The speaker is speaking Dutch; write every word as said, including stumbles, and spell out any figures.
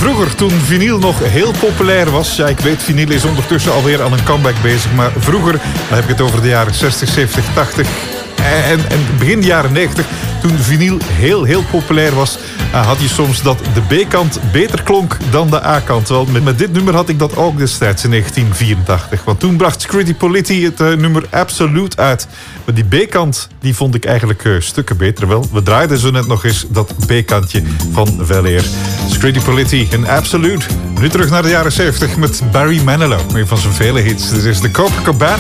Vroeger, toen vinyl nog heel populair was... Ja, ik weet, vinyl is ondertussen alweer aan een comeback bezig... maar vroeger, dan heb ik het over de jaren zestig, zeventig, tachtig... En, en begin jaren negentig, toen vinyl heel, heel populair was... Uh, had je soms dat de B-kant beter klonk dan de A-kant. Wel, met, met dit nummer had ik dat ook destijds in negentien vierentachtig. Want toen bracht Scritti Politti het uh, nummer Absolute uit. Maar die B-kant, die vond ik eigenlijk uh, stukken beter. Wel, we draaiden zo net nog eens dat B-kantje van Veleer. Scritti Politti en Absolute. Nu terug naar de jaren zeventig met Barry Manilow. Een van zijn vele hits. Dit is de Copacabana.